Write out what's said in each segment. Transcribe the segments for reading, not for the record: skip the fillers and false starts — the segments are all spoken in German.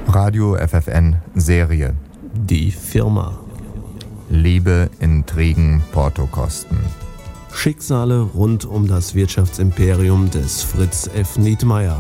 Radio FFN Serie. Die Firma. Liebe, Intrigen, Portokosten. Schicksale rund um das Wirtschaftsimperium des Fritz F. Nietmeyer.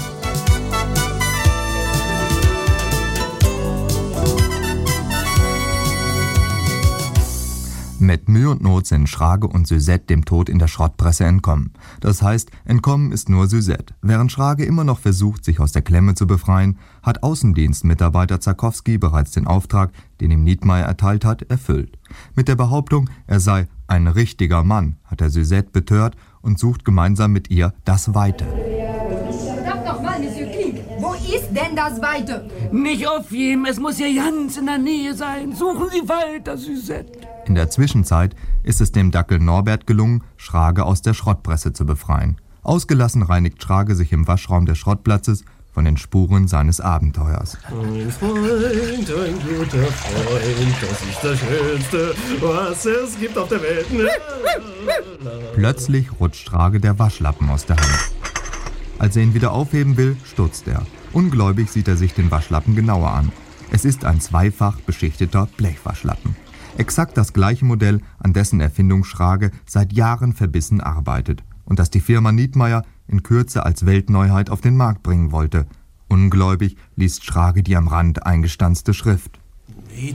Mit Mühe und Not sind Schrage und Suzette dem Tod in der Schrottpresse entkommen. Das heißt, entkommen ist nur Suzette. Während Schrage immer noch versucht, sich aus der Klemme zu befreien, hat Außendienstmitarbeiter Zarkowski bereits den Auftrag, den ihm Nietmeyer erteilt hat, erfüllt. Mit der Behauptung, er sei ein richtiger Mann, hat er Suzette betört und sucht gemeinsam mit ihr das Weite. Sag doch mal, Monsieur Klink, wo ist denn das Weite? Nicht auf ihm, es muss hier ganz in der Nähe sein. Suchen Sie weiter, Suzette. In der Zwischenzeit ist es dem Dackel Norbert gelungen, Schrage aus der Schrottpresse zu befreien. Ausgelassen reinigt Schrage sich im Waschraum des Schrottplatzes von den Spuren seines Abenteuers. Ein Freund, ein guter Freund, das ist das Schönste, was es gibt auf der Welt. Plötzlich rutscht Schrage der Waschlappen aus der Hand. Als er ihn wieder aufheben will, stutzt er. Ungläubig sieht er sich den Waschlappen genauer an. Es ist ein zweifach beschichteter Blechwaschlappen. Exakt das gleiche Modell, an dessen Erfindung Schrage seit Jahren verbissen arbeitet und das die Firma Nietmeyer in Kürze als Weltneuheit auf den Markt bringen wollte. Ungläubig liest Schrage die am Rand eingestanzte Schrift.